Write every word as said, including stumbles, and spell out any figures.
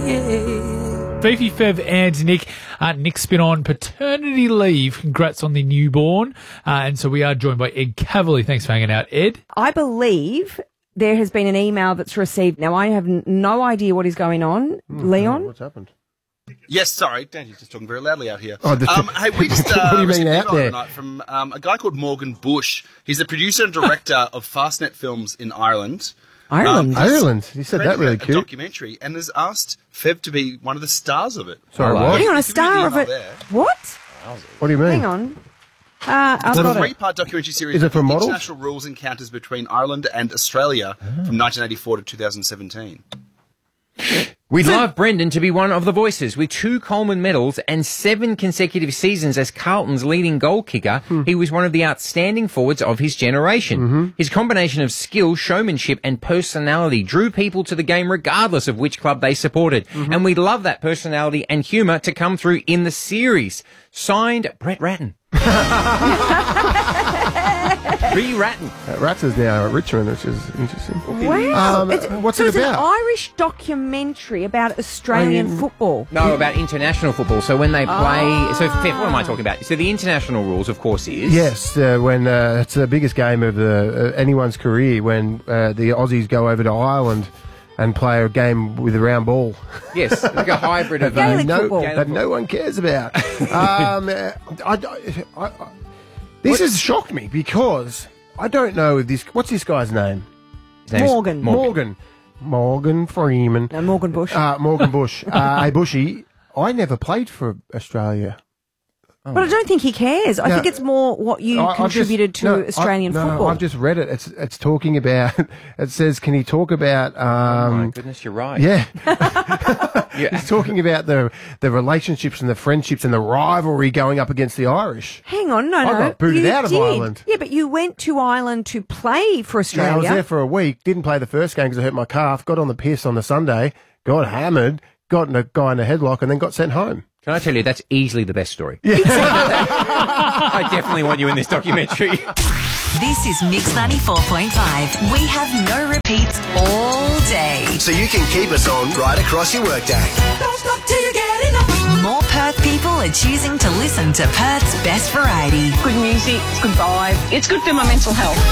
yeah. Fifi, Fev and Nick. Uh, Nick's been on paternity leave. Congrats on the newborn. Uh, and so we are joined by Ed Cavalier. Thanks for hanging out, Ed. I believe there has been an email that's received. Now, I have n- no idea what is going on. Mm, Leon? What's happened? Yes, sorry, Danny's just talking very loudly out here. Oh, the- um, hey, we just uh, What do you mean received an out email there? tonight from um, a guy called Morgan Bush. He's the producer and director of Fastnet Films in Ireland. Ireland? Um, he's Ireland? You said that created really a, cute. A documentary, and has asked Fev to be one of the stars of it. Sorry, Hello. what? Hang on, a Give me the star of email it. there. What? What do you mean? Hang on. Uh, I've It's a got it. three-part documentary series Is it of for models? international rules encounters between Ireland and Australia from nineteen eighty-four to two thousand seventeen. We'd love Brendan to be one of the voices. With two Coleman medals and seven consecutive seasons as Carlton's leading goal kicker, he was one of the outstanding forwards of his generation. His combination of skill, showmanship and personality drew people to the game regardless of which club they supported. And we'd love that personality and humour to come through in the series. Signed, Brett Ratton. Re-Ratton. Uh, Rats is now at Richmond, which is interesting. Wow. Um, It's- what's so it it's about? an Irish documentary about Australian I mean- football. No, about international football. So when they play... So, Fev, what am I talking about? So the international rules, of course, is... Yes, uh, when uh, it's the biggest game of the, uh, anyone's career, when uh, the Aussies go over to Ireland and play a game with a round ball. Yes, like a hybrid of... Gaelic um, no, football. that no one cares about. um, uh, I, I, I, I, this has shocked me because I don't know if this... What's this guy's name? His name's Morgan. Morgan. Morgan Freeman. No, Morgan Bush. Uh, Morgan Bush. uh, hey, Bushy, I never played for Australia. but I don't think he cares. I No. think it's more what you I- I've contributed just- to no, Australian I, no, football. I've just read it. It's it's talking about. It says, can he talk about? Oh, my Um, goodness, you're right. yeah, Yeah. he's talking about the the relationships and the friendships and the rivalry going up against the Irish. Hang on, no, I no. got booted you out of did. Ireland. Yeah, but you went to Ireland to play for Yeah, Australia. I was there for a week. Didn't play the first game because I hurt my calf. Got on the piss on the Sunday. Got hammered. Got in a guy in a headlock and then got sent home. Can I tell you, that's easily the best story. I definitely want you in this documentary. This is Mix ninety-four point five. We have no repeats all day. So you can keep us on right across your workday. Don't stop till you get enough. More Perth people are choosing to listen to Perth's best variety. Good music, it's good vibe. It's good for my mental health.